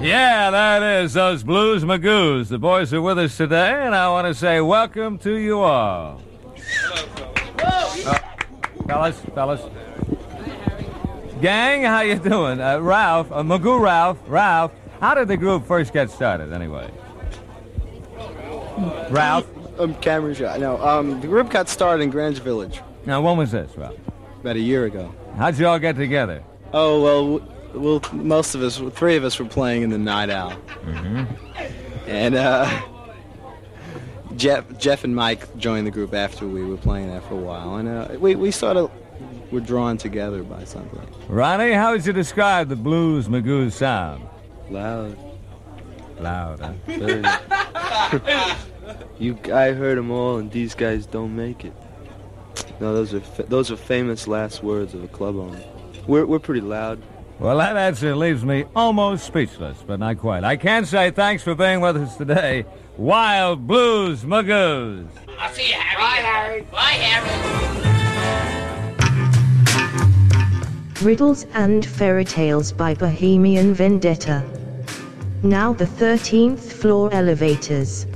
Yeah, that is those Blues Magoos. The boys are with us today, and I want to say welcome to you all. Fellas. Gang, how you doing? Ralph, Magoo Ralph, how did the group first get started, anyway? Ralph? Cameron Shaw. No, the group got started in Greenwich Village. Now, when was this, Ralph? About a year ago. How'd you all get together? Oh, well, most of us, three of us were playing in the Night Owl. Mm-hmm. And Jeff and Mike joined the group after we were playing there for a while. And we sort of were drawn together by something. Ronnie, how would you describe the Blues Magoos sound? Loud. Loud, huh? Very. I heard them all, and these guys don't make it. No, those are famous last words of a club owner. We're pretty loud. Well, that answer leaves me almost speechless, but not quite. I can say thanks for being with us today, Wild Blues Magoos. I'll see you, Harry. Bye, Harry. Bye, Harry. Riddles and Fairy Tales by Bohemian Vendetta. Now the 13th floor elevators.